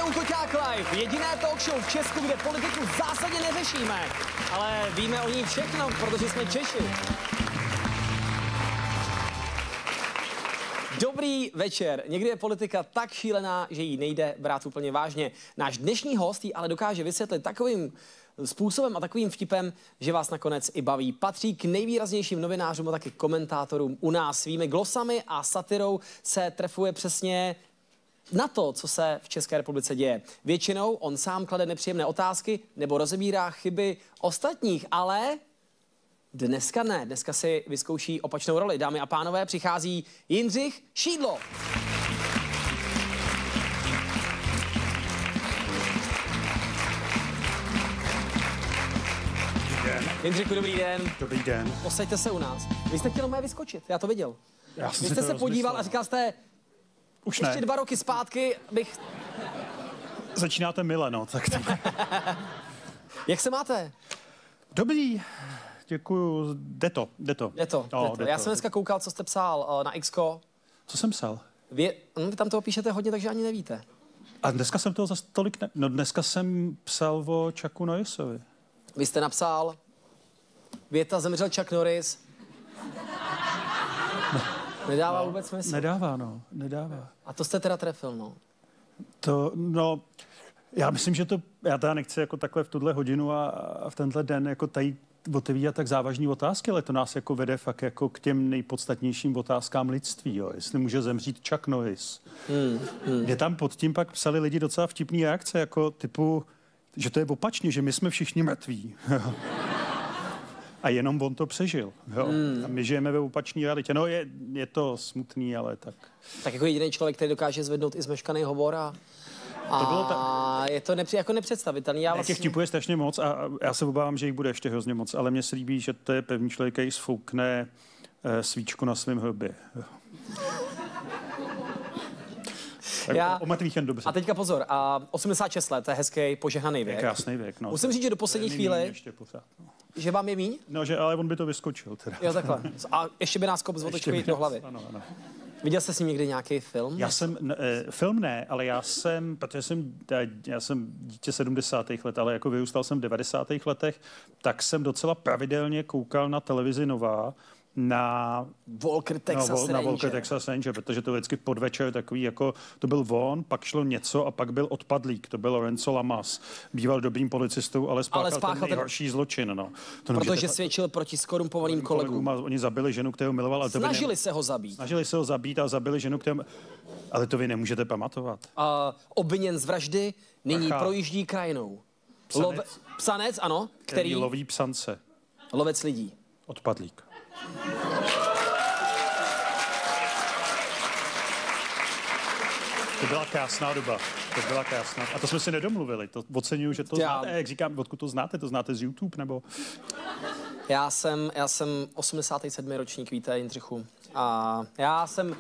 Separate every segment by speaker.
Speaker 1: u Koťák Live, jediné talk show v Česku, kde politiku v zásadě neřešíme, ale víme o ní všechno, protože jsme Češi. Dobrý večer. Někdy je politika tak šílená, že ji nejde brát úplně vážně. Náš dnešní host ji ale dokáže vysvětlit takovým způsobem a takovým vtipem, že vás nakonec i baví. Patří k nejvýraznějším novinářům a taky komentátorům u nás. Svými glosami a satirou se trefuje přesně na to, co se v České republice děje. Většinou on sám klade nepříjemné otázky nebo rozebírá chyby ostatních, ale dneska ne. Dneska si vyzkouší opačnou roli. Dámy a pánové, přichází Jindřich Šídlo. Jindřichu, dobrý den.
Speaker 2: Dobrý den.
Speaker 1: Posaďte se u nás. Vy jste chtěl mé vyskočit, já to viděl.
Speaker 2: Vy
Speaker 1: jste se podíval a říkal jste,
Speaker 2: už
Speaker 1: ještě
Speaker 2: ne.
Speaker 1: 2 roky zpátky bych...
Speaker 2: Začínáte mile, no, tak to...
Speaker 1: Jak se máte?
Speaker 2: Dobrý, děkuju. Jde to.
Speaker 1: Jde to.
Speaker 2: No,
Speaker 1: Já jsem dneska koukal, co jste psal na Xko.
Speaker 2: Co jsem psal?
Speaker 1: Vy tam toho píšete hodně, takže ani nevíte.
Speaker 2: A dneska jsem toho zase tolik ne... No dneska jsem psal o Chucku Norrisovi.
Speaker 1: Vy jste napsal, věta zemřel Chuck Norris. Nedává vůbec smysl.
Speaker 2: Nedává.
Speaker 1: A to jste teda trefil, no.
Speaker 2: No, já myslím, že to... Já teda nechci jako takhle v tuhle hodinu a v tenhle den jako tady otevírat tak závažný otázky, ale to nás jako vede fakt jako k těm nejpodstatnějším otázkám lidství, jo. Jestli může zemřít Chuck Norris. Mě tam pod tím pak psali lidi docela vtipný reakce, jako typu, že to je opačně, že my jsme všichni mrtví. A jenom on to přežil. Jo. A my žijeme ve opačné realitě. No, je to smutný, ale tak.
Speaker 1: Tak jako jediný člověk, který dokáže zvednout i zmeškaný hovor a je to jako nepředstavitelný.
Speaker 2: Těch vtipů je strašně moc a já se obávám, že jich bude ještě hrozně moc, ale mně se líbí, že to je první člověk, který sfoukne svíčku na svém hrobě. O mrtvých jen dobře.
Speaker 1: A teďka pozor, 86 let, to je hezký, požehnaný věk.
Speaker 2: Je krásný věk, no.
Speaker 1: Musím říct, že do poslední chvíli, že vám je míň?
Speaker 2: No, že ale on by to vyskočil teda.
Speaker 1: Jo, takhle. A ještě by nás kop z otočky do hlavy.
Speaker 2: Ano.
Speaker 1: Viděl jste s ním někdy nějaký film?
Speaker 2: Film ne, ale já jsem dítě 70. let, ale jako vyrůstal jsem v 90. letech, tak jsem docela pravidelně koukal na televizi Nová, na
Speaker 1: Walker Texas
Speaker 2: Ranger, protože to vždycky podvečer takový, jako to byl on, pak šlo něco a pak byl odpadlík, to byl Lorenzo Lamas, býval dobrým policistou, ale spáchal ten nejhorší zločin. No.
Speaker 1: Protože svědčil proti skorumpovaným kolegům.
Speaker 2: Oni zabili ženu, kterou miloval. Ale
Speaker 1: Snažili se ho zabít.
Speaker 2: Snažili se ho zabít a zabili ženu, kterou... Ale to vy nemůžete pamatovat.
Speaker 1: Obviněn z vraždy, nyní projíždí krajinou. Psanec, ano.
Speaker 2: Který loví psance.
Speaker 1: Lovec lidí.
Speaker 2: Odpadlík. To byla krásná doba. A to jsme si nedomluvili. To oceňuju, že to znáte. Jak říkám, odkud to znáte? To znáte z YouTube, nebo?
Speaker 1: Já jsem 87. ročník, víte, Jindřichu. A já jsem...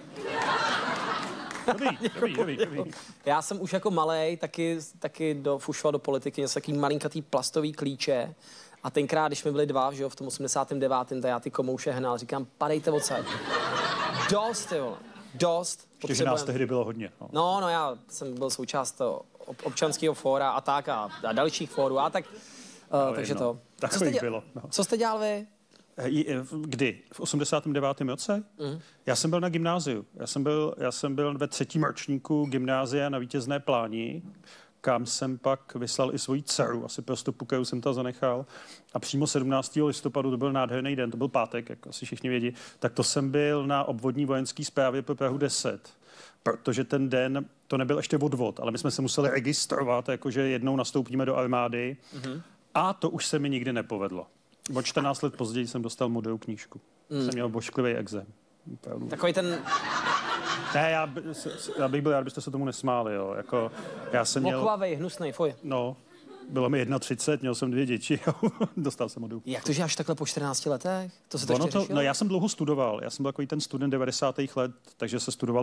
Speaker 2: Dobrý.
Speaker 1: Já jsem už jako malej taky fušoval do politiky, něco takový malinkatý plastový klíče. A tenkrát, když jsme byli 2, že jo, v tom 89. tak já ty komouše hnal, říkám, padejte odsaď. Dost, jo. Dost.
Speaker 2: Protože nás tehdy bylo hodně.
Speaker 1: No, já jsem byl součást občanského fóra a tak a dalších fórů a tak. Takže to.
Speaker 2: Takových bylo. No.
Speaker 1: Co jste dělal vy?
Speaker 2: Kdy? V 89. roce? Já jsem byl na gymnáziu. Já jsem byl ve 3. ročníku gymnázia na Vítězné Pláni, kam jsem pak vyslal i svoji dceru, asi pro stopu, kterou jsem tam zanechal. A přímo 17. listopadu, to byl nádherný den, to byl pátek, jak asi všichni vědí, tak to jsem byl na obvodní vojenské správě pro Prahu 10. Protože ten den, to nebyl ještě odvod, ale my jsme se museli registrovat, jakože jednou nastoupíme do armády. A to už se mi nikdy nepovedlo. O 14 let později jsem dostal modrou knížku. Jsem měl bošklivý exém.
Speaker 1: Takový ten...
Speaker 2: Ne, já bych byl rád, byste se tomu nesmáli, jo. Jako, já jsem měl...
Speaker 1: Mokvavej, hnusnej, fuj.
Speaker 2: No, bylo mi 31, měl jsem 2 děti, jo. Dostal jsem modrou.
Speaker 1: Jak to, že až takhle po 14 letech? To se to ještě řešilo?
Speaker 2: No, já jsem dlouho studoval. Já jsem byl takový ten student 90. let, takže se studovalo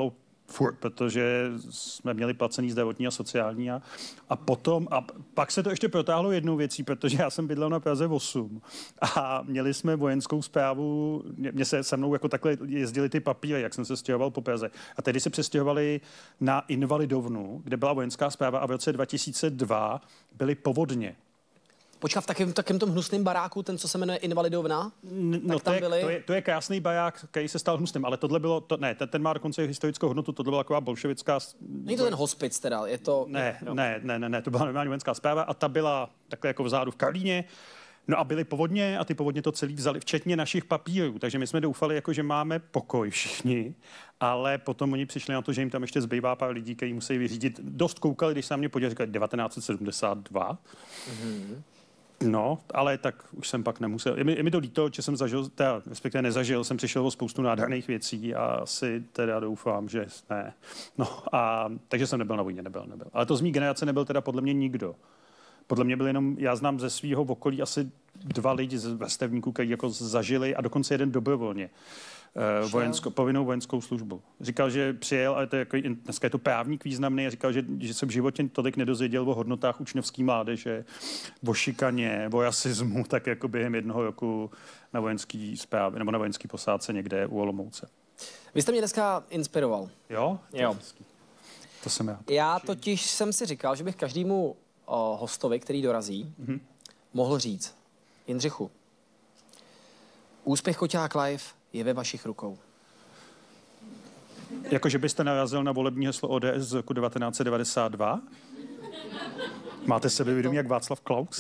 Speaker 2: furt, protože jsme měli placený zdravotní a sociální a pak se to ještě protáhlo jednou věcí, protože já jsem bydlel na Praze 8 a měli jsme vojenskou správu, mě se mnou jako takhle jezdili ty papíry, jak jsem se stěhoval po Praze. A tehdy se přestěhovali na Invalidovnu, kde byla vojenská správa a v roce 2002 byly povodně.
Speaker 1: Počkat, v takém tom hnusném baráku, ten, co se jmenuje Invalidovna?
Speaker 2: No to je krásný barák, který se stal hnusným, ale tohle bylo, ten má dokonce historickou hodnotu, tohle byla taková bolševická...
Speaker 1: Není to ten hospic teda, je to...
Speaker 2: Ne, to byla normální vojenská správa a ta byla takhle jako vzadu v Karlíně. No a byly povodně a ty povodně to celý vzali, včetně našich papírů, takže my jsme doufali, jako, že máme pokoj všichni, ale potom oni přišli na to, že jim tam ještě zbývá pár lidí, kteří musí vyřídit. Dost koukali, když se na mě podívali, říkali 1972. Mm-hmm. No, ale tak už jsem pak nemusel. Je mi to líto, že jsem zažil, respektive nezažil, jsem přišel o spoustu nádherných věcí a asi teda doufám, že ne. No a takže jsem nebyl na vojně, nebyl. Ale to z mý generace nebyl teda podle mě nikdo. Podle mě byl jenom, já znám ze svého okolí asi 2 lidi z vrstevníků, kteří jako zažili a dokonce jeden dobrovolně povinnou vojenskou službu. Říkal, že přijel, ale to je jako, dneska je to právník významný, a říkal, že se v životě tolik nedozvěděl o hodnotách učňovský mládeže, o šikaně, o rasismu, tak jako během jednoho roku na vojenský správě nebo na vojenský posádce někde u Olomouce.
Speaker 1: Vy jste mě dneska inspiroval.
Speaker 2: Jo?
Speaker 1: Jo.
Speaker 2: To jsem já.
Speaker 1: Já totiž jsem si říkal, že bych každému hostovi, který dorazí, mohl říct: Jindřichu, úspěch Koťák Live je ve vašich rukou.
Speaker 2: Jako, že byste narazil na volební heslo ODS z roku 1992? Máte sebevědomí jak Václav Klaus?